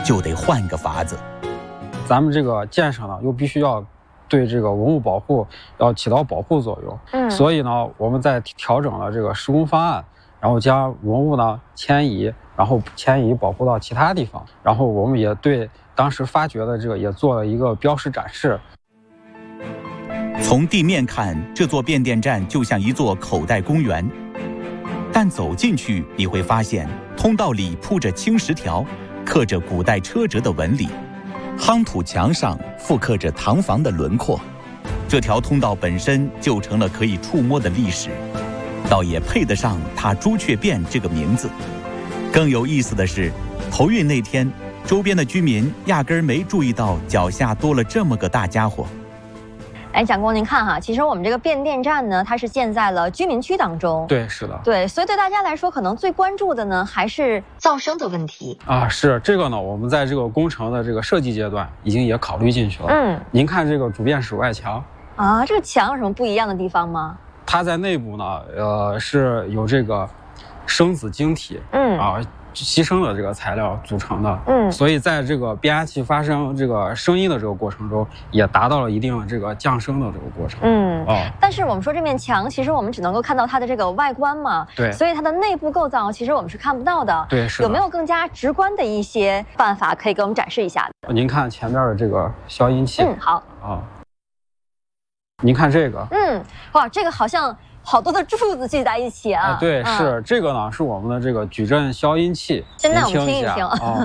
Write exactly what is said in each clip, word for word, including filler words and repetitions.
就得换个法子。 咱们这个建设呢，又必须要对这个文物保护要起到保护作用。嗯，所以呢，我们在调整了这个施工方案，然后将文物呢迁移，然后迁移保护到其他地方。然后我们也对当时发掘的这个也做了一个标识展示。 从地面看，这座变电站就像一座口袋公园，但走进去你会发现，通道里铺着青石条，刻着古代车辙的纹理，夯土墙上复刻着唐房的轮廓。这条通道本身就成了可以触摸的历史，倒也配得上它朱雀变这个名字。更有意思的是，头运那天，周边的居民压根儿没注意到脚下多了这么个大家伙。 哎，蒋工，您看哈，其实我们这个变电站呢，它是建在了居民区当中。 对，是的。 对，所以对大家来说，可能最关注的呢，还是噪声的问题啊。是这个呢，我们在这个工程的这个设计阶段已经也考虑进去了。嗯，您看这个主变室外墙啊，这个墙有什么不一样的地方吗？ 它在内部呢，呃，是有这个生子晶体，嗯啊。牺牲的这个材料组成的，嗯，所以在这个变压器发生这个声音的这个过程中，也达到了一定的这个降声的这个过程，嗯哦。但是我们说这面墙，其实我们只能够看到它的这个外观嘛， 对， 所以它的内部构造其实我们是看不到的， 对，是。 有没有更加直观的一些办法可以给我们展示一下？ 您看前面的这个消音器， 嗯，好啊，您看这个， 嗯，哇，这个好像。好多的柱子聚在一起啊！ 哎、对，嗯、是这个呢，是我们的这个矩阵消音器。 现在我们听一听啊。嗯，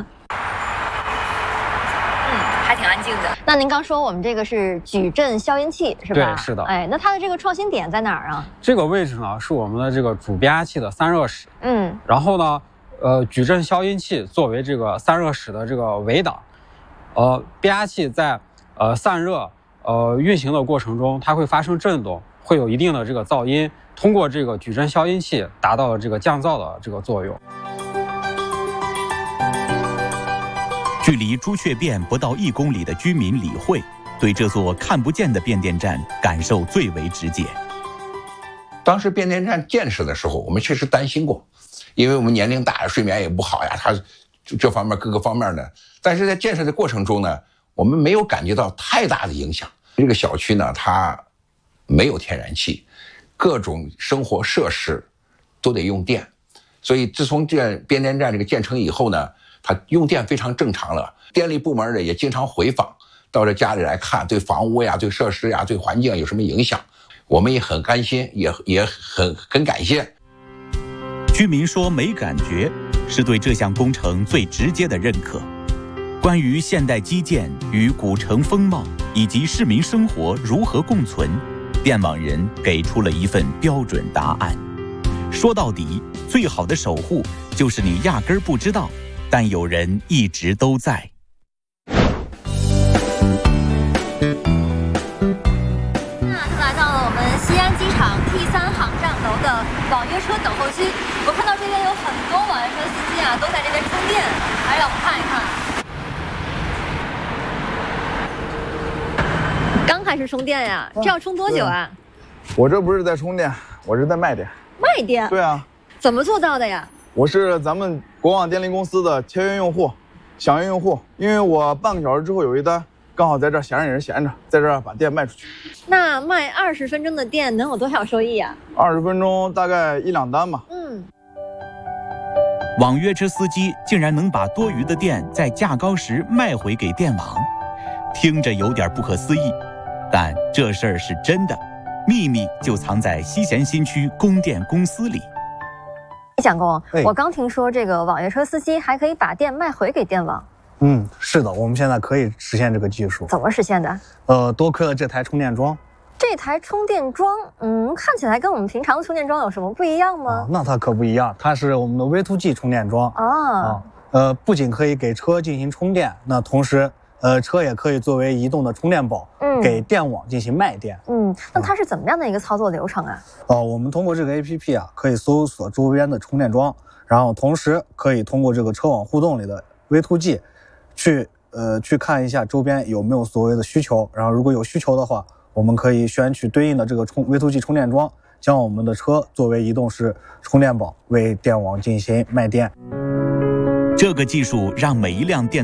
还挺安静的。那您刚说我们这个是矩阵消音器是吧？ 对，是的。 哎，那它的这个创新点在哪儿啊？ 这个位置呢，是我们的这个主变压器的散热室。嗯。然后呢，呃，矩阵消音器作为这个散热室的这个尾档，呃，变压器在呃散热呃运行的过程中，它会发生震动。会有一定的这个噪音，通过这个矩阵消音器达到了这个降噪的这个作用。 距离朱雀变不到一公里的居民李慧，对这座看不见的变电站感受最为直接。 当时变电站建设的时候，我们确实担心过，因为我们年龄大，睡眠也不好呀，它这方面各个方面的。但是在建设的过程中呢，我们没有感觉到太大的影响。这个小区呢，它没有天然气，各种生活设施都得用电，所以自从这变电站这个建成以后呢，它用电非常正常了。电力部门呢也经常回访到这家里来看，对房屋呀、对设施呀、对环境有什么影响，我们也很甘心，也也很很感谢。 居民说没感觉，是对这项工程最直接的认可。关于现代基建与古城风貌以及市民生活如何共存，电网人给出了一份标准答案。说到底，最好的守护就是你压根儿不知道，但有人一直都在。 那来到了我们西安机场 T 三航站楼的网约车等候区，我看到这边有很多网约车司机啊，都在这边充电，来让我们看一看。刚开始充电呀，这要充多久啊？ 我这不是在充电，我是在卖电。 卖电？ 对啊。 怎么做到的呀？ 我是咱们国网电力公司的签约用户、响应用户，因为我半个小时之后有一单，刚好在这闲着也是闲着，在这儿把电卖出去。 那卖二十分钟的电能有多少收益啊？ 二十分钟大概一两单吧。 嗯。 网约车司机竟然能把多余的电在价高时卖回给电网，听着有点不可思议。但这事儿是真的，秘密就藏在西咸新区供电公司里。 蒋工，我刚听说这个网约车司机还可以把电卖回给电网。 嗯，是的，我们现在可以实现这个技术。 怎么实现的？ 呃，多亏了这台充电桩。 这台充电桩，嗯，看起来跟我们平常的充电桩有什么不一样吗？ 啊、那它可不一样，它是我们的 V to G 充电桩啊。 啊，呃，不仅可以给车进行充电，那同时。呃，车也可以作为移动的充电宝，嗯，给电网进行卖电。 嗯，那它是怎么样的一个操作流程啊？ 哦、呃，我们通过这个 A P P 啊，可以搜索周边的充电桩，然后同时可以通过这个车网互动里的 V to G， 去呃去看一下周边有没有所谓的需求，然后如果有需求的话，我们可以选取对应的这个充 V to G 充电桩，将我们的车作为移动式充电宝，为电网进行卖电。 这个技术让每一辆电